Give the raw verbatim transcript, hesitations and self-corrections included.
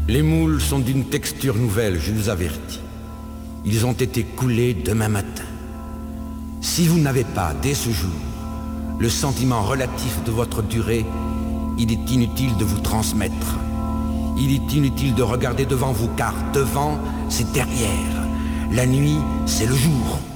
Les moules sont d'une texture nouvelle, je vous avertis. Ils ont été coulés demain matin. Si vous n'avez pas, dès ce jour, le sentiment relatif de votre durée, il est inutile de vous transmettre. Il est inutile de regarder devant vous, car devant, c'est derrière. La nuit, c'est le jour.